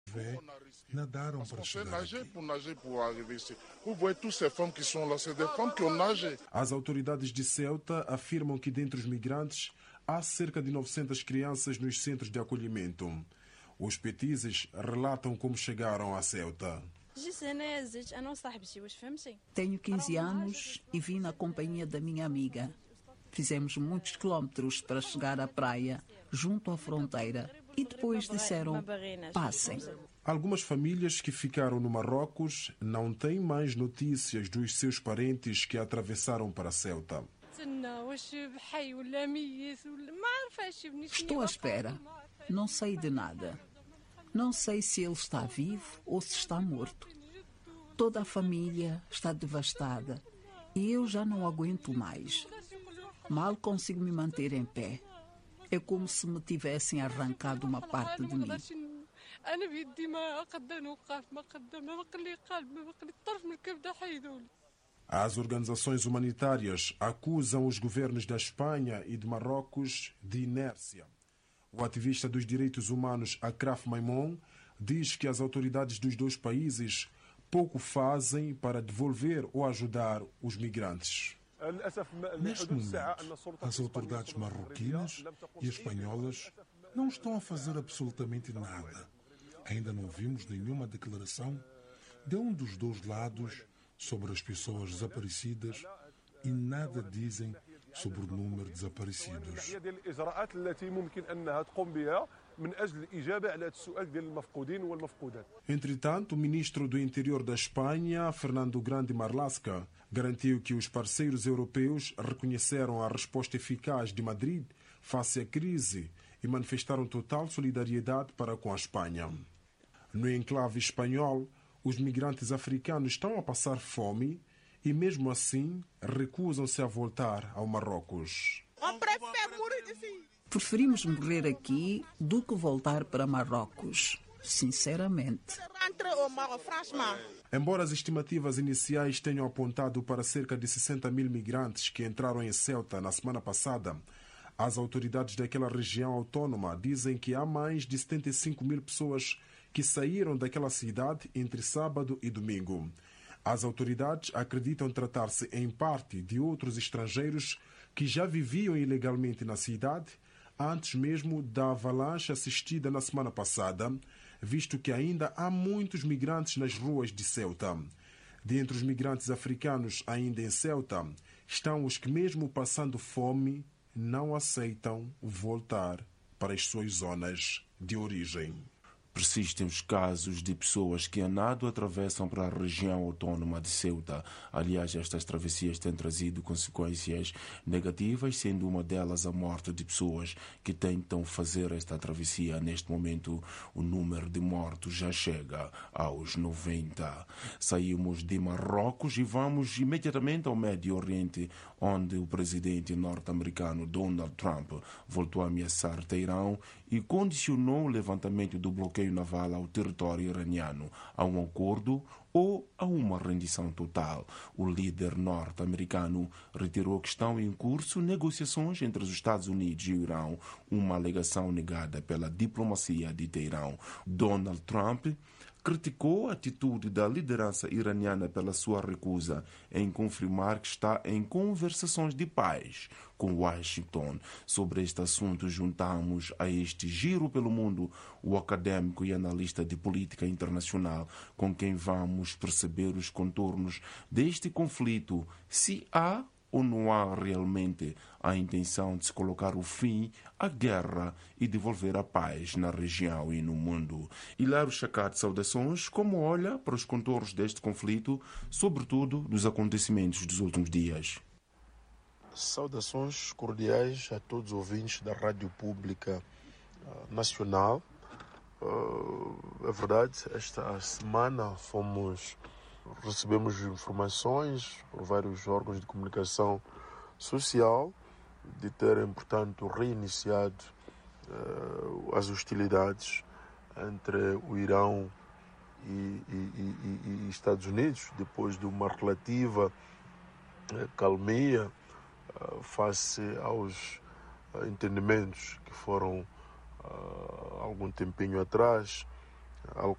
nadaram para chegar aqui. As autoridades de Ceuta afirmam que dentre os migrantes há cerca de 900 crianças nos centros de acolhimento. Os petizes relatam como chegaram a Ceuta. Tenho 15 anos e vim na companhia da minha amiga. Fizemos muitos quilómetros para chegar à praia, junto à fronteira, e depois disseram, passem. Algumas famílias que ficaram no Marrocos não têm mais notícias dos seus parentes que atravessaram para Ceuta. Estou à espera. Não sei de nada. Não sei se ele está vivo ou se está morto. Toda a família está devastada e eu já não aguento mais. Mal consigo me manter em pé. É como se me tivessem arrancado uma parte de mim. As organizações humanitárias acusam os governos da Espanha e de Marrocos de inércia. O ativista dos direitos humanos Akraf Maimon diz que as autoridades dos dois países pouco fazem para devolver ou ajudar os migrantes. Neste momento, as autoridades marroquinas e espanholas não estão a fazer absolutamente nada. Ainda não vimos nenhuma declaração de um dos dois lados sobre as pessoas desaparecidas e nada dizem sobre o número de desaparecidos. Entretanto, o ministro do Interior da Espanha, Fernando Grande Marlaska, garantiu que os parceiros europeus reconheceram a resposta eficaz de Madrid face à crise e manifestaram total solidariedade para com a Espanha. No enclave espanhol, os migrantes africanos estão a passar fome e, mesmo assim, recusam-se a voltar ao Marrocos. Preferimos morrer aqui do que voltar para Marrocos, sinceramente. Embora as estimativas iniciais tenham apontado para cerca de 60 mil migrantes que entraram em Ceuta na semana passada, as autoridades daquela região autónoma dizem que há mais de 75 mil pessoas que saíram daquela cidade entre sábado e domingo. As autoridades acreditam tratar-se em parte de outros estrangeiros que já viviam ilegalmente na cidade antes mesmo da avalanche assistida na semana passada, visto que ainda há muitos migrantes nas ruas de Ceuta. Dentre os migrantes africanos ainda em Ceuta, estão os que, mesmo passando fome, não aceitam voltar para as suas zonas de origem. Persistem os casos de pessoas que a nado atravessam para a região autónoma de Ceuta. Aliás, estas travessias têm trazido consequências negativas, sendo uma delas a morte de pessoas que tentam fazer esta travessia. Neste momento, o número de mortos já chega aos 90. Saímos de Marrocos e vamos imediatamente ao Médio Oriente, onde o presidente norte-americano Donald Trump voltou a ameaçar Teherão e condicionou o levantamento do bloqueio naval ao território iraniano a um acordo ou a uma rendição total. O líder norte-americano reiterou que estão em curso negociações entre os Estados Unidos e o Irão, uma alegação negada pela diplomacia de Teherão. Donald Trump criticou a atitude da liderança iraniana pela sua recusa em confirmar que está em conversações de paz com Washington. Sobre este assunto, juntamos a este giro pelo mundo o académico e analista de política internacional, com quem vamos perceber os contornos deste conflito, se há ou não há realmente a intenção de se colocar o fim à guerra e devolver a paz na região e no mundo. Hilário Chacate, saudações. Como olha para os contornos deste conflito, sobretudo dos acontecimentos dos últimos dias? Saudações cordiais a todos os ouvintes da Rádio Pública Nacional. É verdade, esta semana recebemos informações por vários órgãos de comunicação social de terem, portanto, reiniciado as hostilidades entre o Irão e Estados Unidos, depois de uma relativa calmia face aos entendimentos que foram algum tempinho atrás